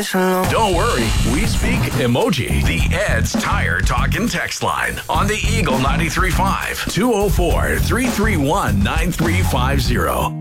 Don't worry, we speak emoji. The Ed's Tire Talkin' text line on the Eagle 93.5 204-331-9350.